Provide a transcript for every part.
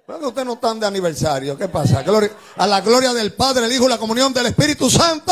¿Por qué ustedes no están de aniversario? ¿Qué pasa? A la gloria del Padre, el Hijo y la comunión del Espíritu Santo.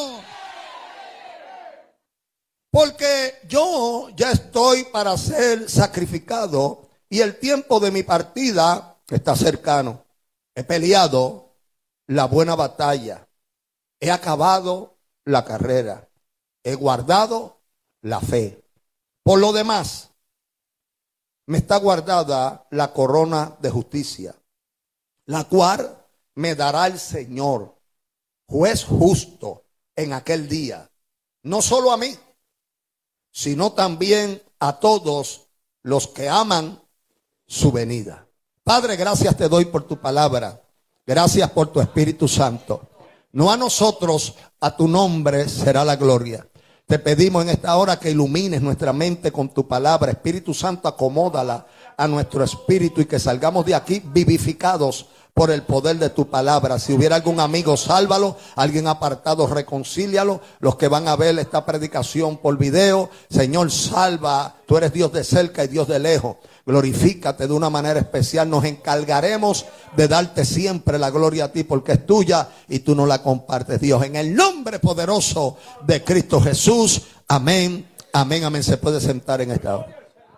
Porque yo ya estoy para ser sacrificado y el tiempo de mi partida está cercano. He peleado la buena batalla. He acabado la carrera. He guardado la fe. Por lo demás, me está guardada la corona de justicia, la cual me dará el Señor, juez justo, en aquel día. No solo a mí, sino también a todos los que aman su venida. Padre, gracias te doy por tu palabra. Gracias por tu Espíritu Santo. No a nosotros, a tu nombre será la gloria. Te pedimos en esta hora que ilumines nuestra mente con tu palabra. Espíritu Santo, acomódala a nuestro espíritu y que salgamos de aquí vivificados por el poder de tu palabra. Si hubiera algún amigo, sálvalo. Alguien apartado, reconcílialo. Los que van a ver esta predicación por video, Señor, salva. Tú eres Dios de cerca y Dios de lejos. Glorifícate de una manera especial. Nos encargaremos de darte siempre la gloria a ti porque es tuya y tú no la compartes, Dios. En el nombre poderoso de Cristo Jesús. Amén, amén, amén. Se puede sentar en esta hora.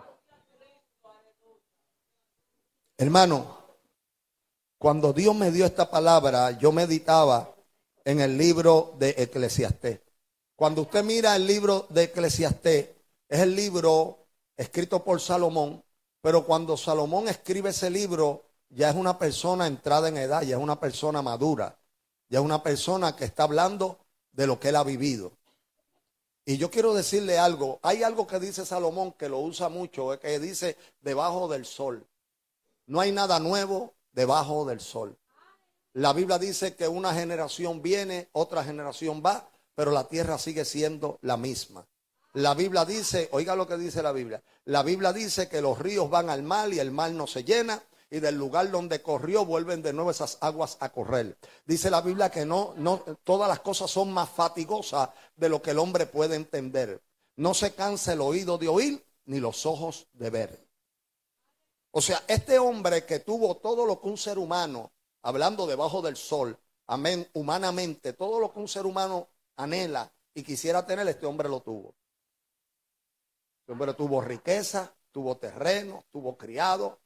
Hermano, cuando Dios me dio esta palabra, yo meditaba en el libro de Eclesiastés. Cuando usted mira el libro de Eclesiastés, es el libro escrito por Salomón. Pero cuando Salomón escribe ese libro, ya es una persona entrada en edad, ya es una persona madura, ya es una persona que está hablando de lo que él ha vivido. Y yo quiero decirle algo, hay algo que dice Salomón que lo usa mucho, que dice debajo del sol. No hay nada nuevo debajo del sol. La Biblia dice que una generación viene, otra generación va, pero la tierra sigue siendo la misma. La Biblia dice, oiga lo que dice la Biblia. La Biblia dice que los ríos van al mar y el mar no se llena. Y del lugar donde corrió vuelven de nuevo esas aguas a correr. Dice la Biblia que no todas las cosas son más fatigosas de lo que el hombre puede entender. No se cansa el oído de oír ni los ojos de ver. O sea, este hombre que tuvo todo lo que un ser humano, hablando debajo del sol, amén, humanamente, todo lo que un ser humano anhela y quisiera tener, este hombre lo tuvo. Este hombre tuvo riqueza, tuvo terreno, tuvo criado,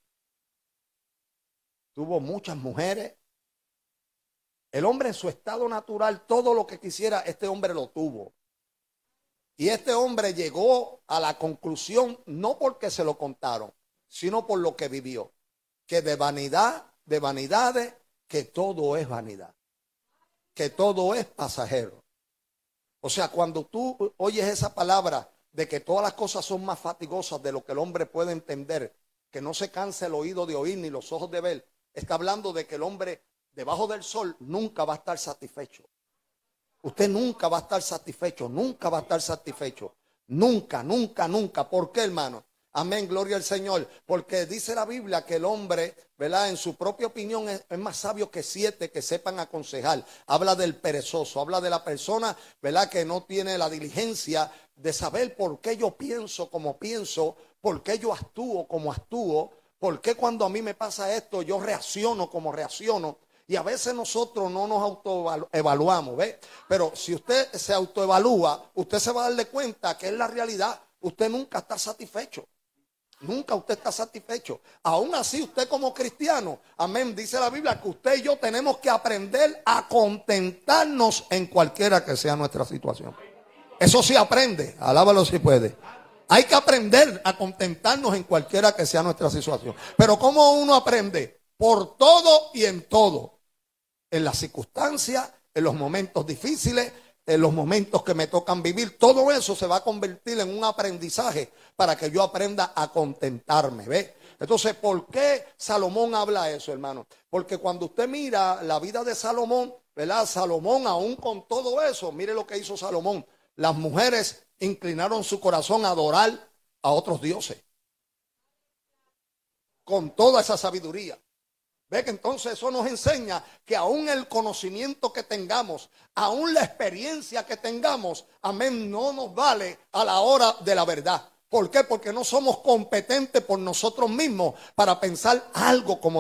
tuvo muchas mujeres. El hombre en su estado natural, todo lo que quisiera, este hombre lo tuvo. Y este hombre llegó a la conclusión, no porque se lo contaron, sino por lo que vivió, que de vanidad, de vanidades, que todo es vanidad, que todo es pasajero. O sea, cuando tú oyes esa palabra de que todas las cosas son más fatigosas de lo que el hombre puede entender, que no se cansa el oído de oír ni los ojos de ver, está hablando de que el hombre debajo del sol nunca va a estar satisfecho. Usted nunca va a estar satisfecho, nunca va a estar satisfecho. Nunca, nunca, nunca. ¿Por qué, hermano? Amén, gloria al Señor. Porque dice la Biblia que el hombre, ¿verdad?, en su propia opinión es más sabio que 7 que sepan aconsejar. Habla del perezoso, habla de la persona, ¿verdad?, que no tiene la diligencia de saber por qué yo pienso como pienso, por qué yo actúo como actúo, por qué cuando a mí me pasa esto yo reacciono como reacciono. Y a veces nosotros no nos autoevaluamos, ¿ves? Pero si usted se autoevalúa, usted se va a darle cuenta que es la realidad. Usted nunca está satisfecho. Nunca usted está satisfecho. Aún así, usted como cristiano, amén, dice la Biblia que usted y yo tenemos que aprender a contentarnos en cualquiera que sea nuestra situación. Eso sí aprende, alábalo si puede. Hay que aprender a contentarnos en cualquiera que sea nuestra situación. Pero ¿cómo uno aprende? Por todo y en todo. En las circunstancias, en los momentos difíciles, en los momentos que me tocan vivir, todo eso se va a convertir en un aprendizaje para que yo aprenda a contentarme, ¿ve? Entonces, ¿por qué Salomón habla eso, hermano? Porque cuando usted mira la vida de Salomón, ¿verdad? Salomón, aún con todo eso, mire lo que hizo Salomón. Las mujeres inclinaron su corazón a adorar a otros dioses. Con toda esa sabiduría. Ve que entonces eso nos enseña que aún el conocimiento que tengamos, aún la experiencia que tengamos, amén, no nos vale a la hora de la verdad. ¿Por qué? Porque no somos competentes por nosotros mismos para pensar algo como